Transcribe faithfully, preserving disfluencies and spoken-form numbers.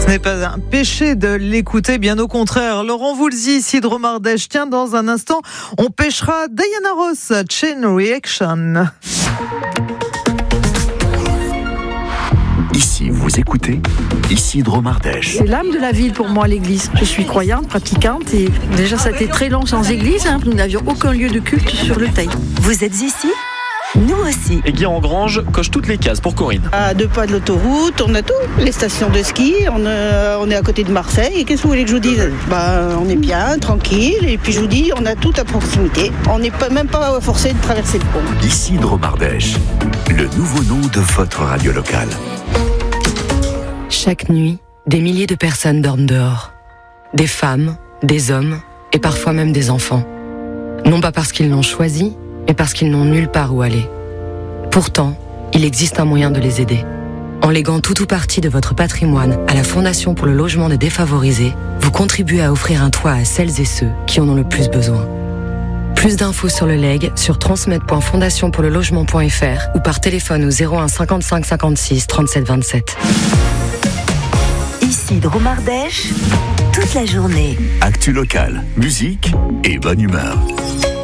Ce n'est pas un péché de l'écouter, bien au contraire. Laurent Voulzy, ici de Romardèche. Tiens, dans un instant, on pêchera Diana Ross, Chain Reaction. Ici, vous écoutez Ici de Romardèche. C'est l'âme de la ville pour moi, l'église. Je suis croyante, pratiquante et déjà ça a été très long sans église. Hein. Nous n'avions aucun lieu de culte sur le Teil. Vous êtes ici ? Nous aussi. Et Guy-en-Grange coche toutes les cases pour Corinne. À deux pas de l'autoroute, on a tout. Les stations de ski, on, a, on est à côté de Marseille. Et qu'est-ce que vous voulez que je vous dise ? Ben, on est bien, tranquille. Et puis je vous dis, on a tout à proximité. On n'est pas, même pas forcé de traverser le pont. Ici de Romardèche, le nouveau nom de votre radio locale. Chaque nuit, des milliers de personnes dorment dehors. Des femmes, des hommes et parfois même des enfants. Non pas parce qu'ils l'ont choisi, mais parce qu'ils n'ont nulle part où aller. Pourtant, il existe un moyen de les aider. En léguant tout ou partie de votre patrimoine à la Fondation pour le logement des défavorisés, vous contribuez à offrir un toit à celles et ceux qui en ont le plus besoin. Plus d'infos sur le legs sur transmet point fondation pour le logement point f r ou par téléphone au zéro un cinquante-cinq cinquante-six trente-sept vingt-sept. Ici de Romardèche, toute la journée. Actu locale, musique et bonne humeur.